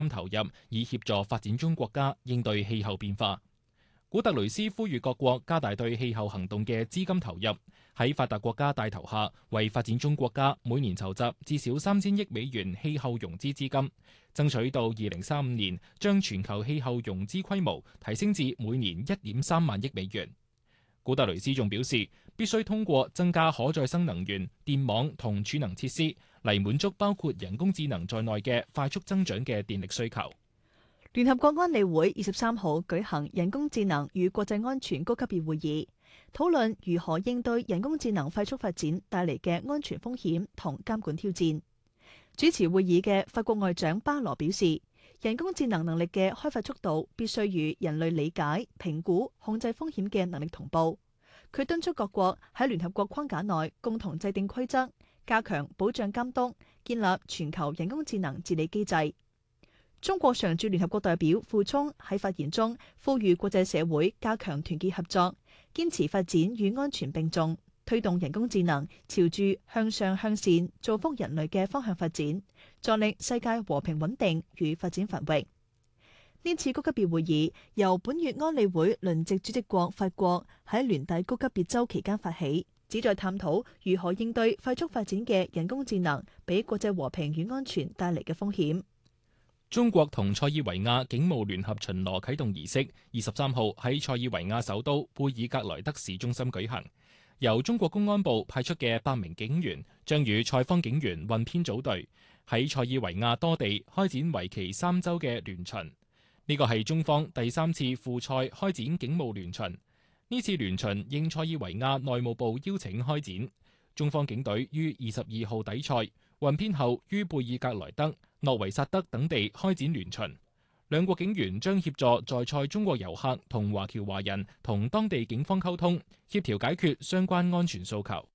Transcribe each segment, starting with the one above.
投入，以協助發展中國家應對氣候變化。古特雷斯呼籲各國加大對氣候行動嘅資金投入，喺發達國家帶頭下，為發展中國家每年籌集至少3000億美元氣候融資資金，爭取到2035年將全球氣候融資規模提升至每年1.3萬億美元。古特雷斯仲表示，必須通過增加可再生能源、電網同儲能設施嚟滿足包括人工智能在內嘅快速增長嘅電力需求。 聯合國安理會23號舉行人工智能與國際安全高級別會議，討論如何應對人工智能快速發展帶嚟嘅安全風險同監管挑戰。主持會議嘅法國外長巴羅表示，人工智能能力嘅開發速度必須與人類理解、評估、控制風險嘅能力同步。佢敦促各國喺聯合國框架內共同制定規則，加強保障監督，建立全球人工智能治理機制。中國常駐聯合國代表傅聰喺發言中呼籲國際社會加強團結合作，堅持發展與安全並重，推動人工智能朝住向上向善、造福人類嘅方向發展，助力世界和平穩定與發展繁榮。呢次高級別會議由本月安理會輪值主席國法國喺聯大高級別周期間發起，旨在探討如何應對快速發展嘅人工智能俾國際和平與安全帶嚟嘅風險。 中國同塞爾維亞警務聯合巡邏啟動儀式23號喺塞爾維亞首都貝爾格萊德市中心舉行。由中國公安部派出嘅8名警員將與塞方警員混編組隊，喺塞爾維亞多地開展為期3週嘅聯巡。呢個係中方第3次赴塞開展警務聯巡。呢次聯巡應塞爾維亞內務部邀請開展。中方警隊於22號抵塞，混編後於貝爾格萊德、諾維薩德等地開展聯巡。兩國警員將協助在塞中國遊客同華僑華人同當地警方溝通，協調解決相關安全訴求。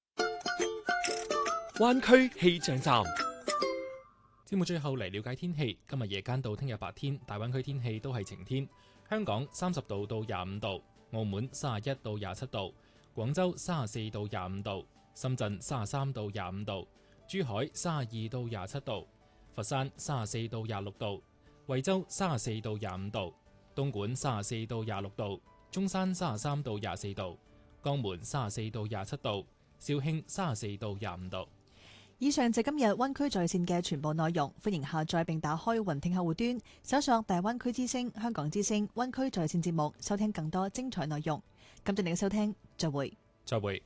灣區氣象站。 節目最後嚟了解天氣。今日夜間到聽日白天，大灣區天氣都係晴天。香港30度到25度，澳門31到27度，廣州34到25度，深圳33到25度，珠海32到27度，佛山34到26度，惠州34到25度，東莞34到26度，中山33到24度，江門34到27度，肇慶34到25度。 以上就今日灣區在線嘅全部內容，歡迎下載並打開雲聽客戶端，搜索大灣區之聲、香港之聲、灣區在線節目，收聽更多精彩內容。感謝你嘅收聽，再會。 再會。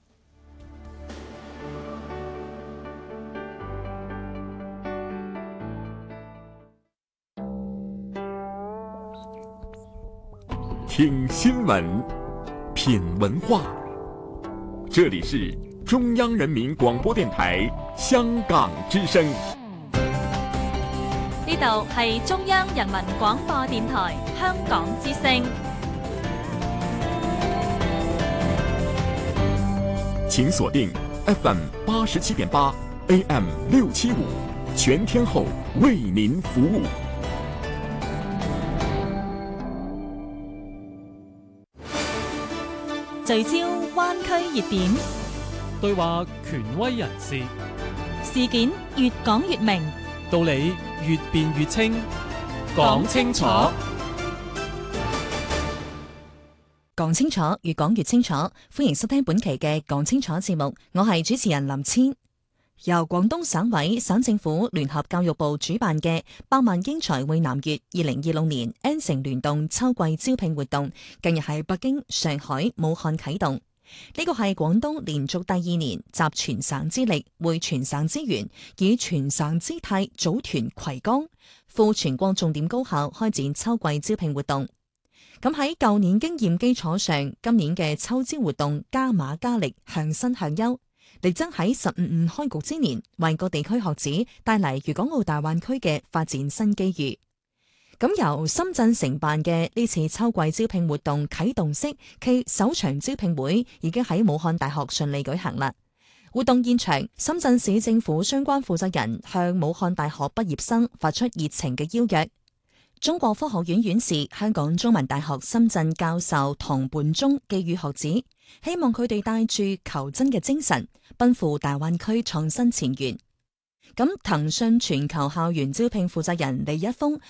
聽新聞，品文化，這裏是中央人民廣播電台香港之聲。 呢度係中央人民廣播電台香港之聲。 請鎖定 FM 87.8 AM 675，全天候為您服務。 聚焦灣區熱點， 對話權威人士， 事件越講越明， 道理越辯越清， 講清楚。 講清楚，越講越清楚。歡迎收聽本期嘅講清楚節目，我係主持人林千。由廣東省委、省政府聯合教育部主辦嘅百萬英才匯南粵2026年 N 城聯動秋季招聘活動，近日喺北京、上海、武漢啟動。呢個係廣東連續第2年集全省之力、匯全省資源，以全省姿態組團葵江赴全國重點高校開展秋季招聘活動。咁喺舊年經驗基礎上，今年嘅秋招活動加碼加力，向新向優，力爭喺15開局之年，為各地區學子帶嚟粵港澳大灣區嘅發展新機遇。咁由深圳承辦嘅呢次秋季招聘活動啟動式暨首場招聘會已經喺武漢大學順利舉行啦。活動現場，深圳市政府相關負責人向武漢大學畢業生發出熱情嘅邀約。中國科學院院士、香港中文大學深圳教授唐半忠寄語學子，希望佢哋帶住求真嘅精神，奔赴大灣區創新前沿。 咁騰訊全球校園招聘負責人李一峰